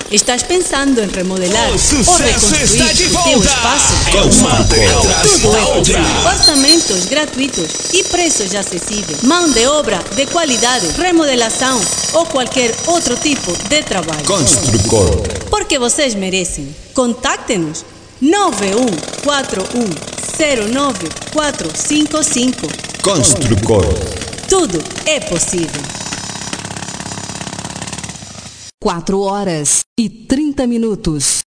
Estás pensando em remodelar O ou sucesso reconstruir está de o teu volta. espaço? Uma atrás Tudo da é outra. possível. Orçamentos gratuitos e preços acessíveis. Mão de obra de qualidade, remodelação ou qualquer outro tipo de trabalho. Construcor. Porque vocês merecem. Contacte-nos 9141094455. Construcor. Tudo é possível. 4 horas e 30 minutos.